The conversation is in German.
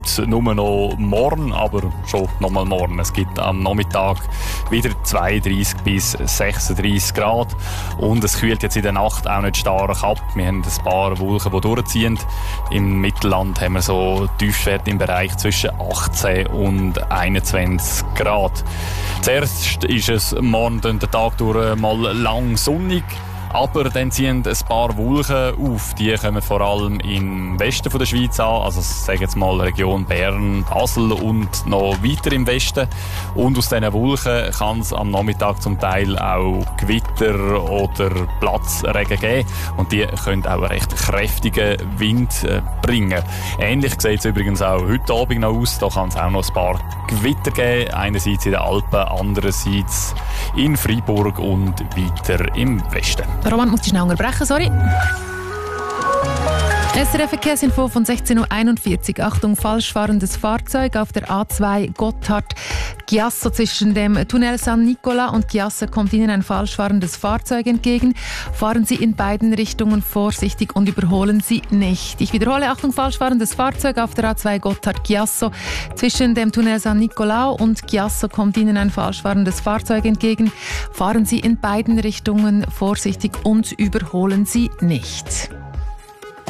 nur noch morgen, aber schon nochmal morgen. Es gibt am Nachmittag wieder 32 bis 36 Grad und es kühlt jetzt in der Nacht auch nicht stark ab. Wir haben ein paar Wolken, die durchziehen. Im Mittelland haben wir so Tiefstwerte im Bereich zwischen 18 und 21 Grad. Zuerst ist es morgen den Tag durch mal lang sonnig. Aber dann ziehen ein paar Wolken auf. Die kommen vor allem im Westen der Schweiz an. Also sage jetzt mal Region Bern, Basel und noch weiter im Westen. Und aus diesen Wolken kann es am Nachmittag zum Teil auch Gewitter oder Platzregen geben. Und die können auch einen recht kräftigen Wind bringen. Ähnlich sieht es übrigens auch heute Abend noch aus. Da kann es auch noch ein paar Gewitter geben. Einerseits in den Alpen, andererseits in Freiburg und weiter im Westen. Roman, musst du schnell unterbrechen, sorry. SRF-Verkehrsinfo von 16.41 Uhr. Achtung, falsch fahrendes Fahrzeug auf der A2 Gotthard-Chiasso. Zwischen dem Tunnel San Nicola und Chiasso kommt Ihnen ein falsch fahrendes Fahrzeug entgegen. Fahren Sie in beiden Richtungen vorsichtig und überholen Sie nicht. Ich wiederhole, Achtung, falsch fahrendes Fahrzeug auf der A2 Gotthard-Chiasso. Zwischen dem Tunnel San Nicola und Chiasso kommt Ihnen ein falsch fahrendes Fahrzeug entgegen. Fahren Sie in beiden Richtungen vorsichtig und überholen Sie nicht.